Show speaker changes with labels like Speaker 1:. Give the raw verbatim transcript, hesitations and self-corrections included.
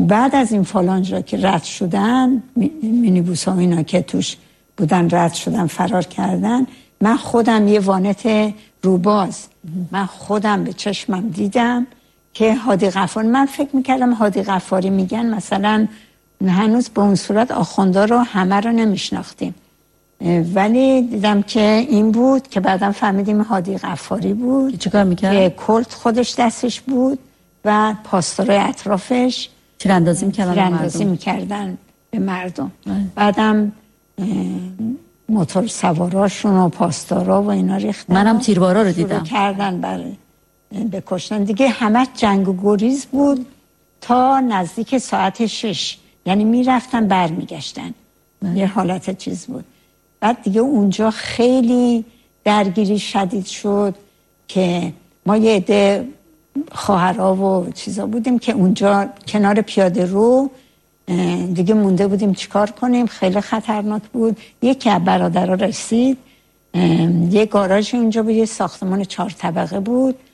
Speaker 1: بعد از این فالانجا که رد شدن، مینیبوس ها اینا که توش بودن رد شدن، فرار کردن، من خودم یه وانت روباز من خودم به چشمم دیدم که هادی غفاری، من فکر میکردم هادی غفاری میگن مثلا هنوز به اون صورت آخوندا رو همه رو نمیشناختیم، ولی دیدم که این بود که بعدم فهمیدیم هادی غفاری بود.
Speaker 2: چیکار میکرد؟
Speaker 1: که کلت خودش دستش بود و پاسدارای اطرافش
Speaker 2: تیراندازی میکردن
Speaker 1: تیراندازی میکردن به مردم. بعدم موتور سواراشون و پاسدارا و اینا ریختن،
Speaker 2: منم تیربارا رو دیدم
Speaker 1: کردن برای بکشتن دیگه. همه جنگ و گریز بود تا نزدیک ساعت شش، یعنی میرفتن بر میگشتن، یه حالت چیز بود. بعد دیگه اونجا خیلی درگیری شدید شد که ما یه عده خواهرها و چیزا بودیم که اونجا کنار پیاده رو دیگه مونده بودیم چیکار کنیم، خیلی خطرناک بود. یکی از برادرها رسید، یه گاراژ اونجا بود، یه ساختمان چهار طبقه بود،